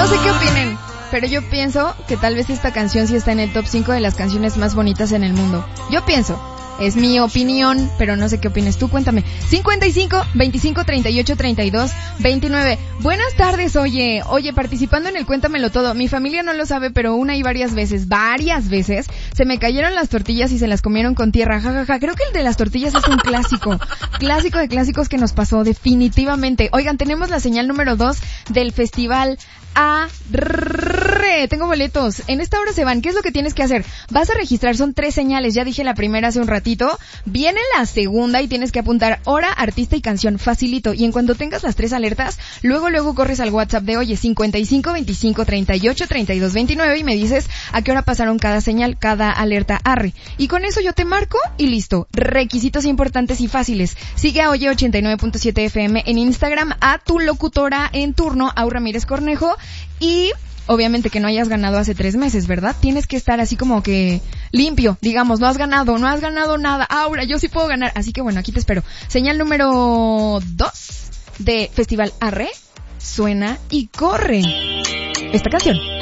No sé qué opinen, pero yo pienso que tal vez esta canción sí está en el top 5 de las canciones más bonitas en el mundo. Yo pienso, es mi opinión, pero no sé qué opines tú, cuéntame. 55 25 38 32 29. Buenas tardes, oye, participando en el Cuéntamelo Todo. Mi familia no lo sabe, pero una y varias veces, se me cayeron las tortillas y se las comieron con tierra, jajaja. Creo que el de las tortillas es un clásico de clásicos que nos pasó, definitivamente. Oigan, tenemos la señal número 2 del festival Arre. Tengo boletos. En esta hora se van. ¿Qué es lo que tienes que hacer? Vas a registrar, son 3 señales. Ya dije la primera hace un ratito. Viene la segunda y tienes que apuntar hora, artista y canción. Facilito. Y en cuanto tengas las 3 alertas, luego corres al WhatsApp de oye, 55 25 38 32 29 y me dices a qué hora pasaron cada señal, cada alerta Arre. Y con eso yo te marco y listo. Requisitos importantes y fáciles. Sigue a Oye 89.7 FM en Instagram, a tu locutora en turno, Au Ramírez Cornejo. Y obviamente que no hayas ganado hace 3 meses, ¿verdad? Tienes que estar así como que limpio, digamos, no has ganado nada. Aura, yo sí puedo ganar. Así que bueno, aquí te espero. Señal número 2 de Festival Arre, suena y corre esta canción.